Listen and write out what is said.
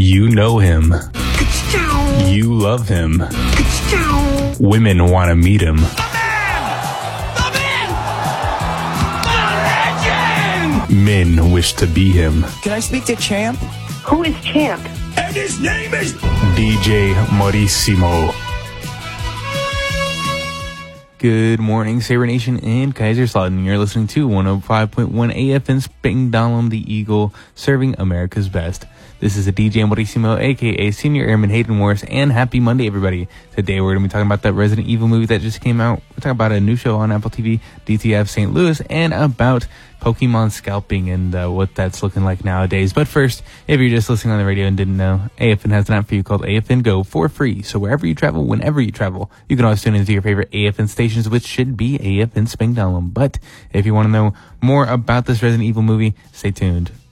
You know him. You love him. Women want to meet him. Men wish to be him. Can I speak to Champ? Who is Champ? And his name is DJ Maurissimo. Good morning, Saber Nation and Kaiserslautern. You're listening to 105.1 AFN Spangdahlem, the Eagle, serving America's best. This is a DJ Maurissimo, a.k.a. Senior Airman Hayden Morris, and happy Monday, everybody. Today, we're going to be talking about that Resident Evil movie that just came out. We're talking about a new show on Apple TV, DTF St. Louis, and about Pokemon scalping and what that's looking like nowadays. But first, if you're just listening on the radio and didn't know, AFN has an app for you called AFN Go for free. So wherever you travel, whenever you travel, you can always tune into your favorite AFN stations, which should be AFN Spangdahlem. But if you want to know more about this Resident Evil movie, stay tuned.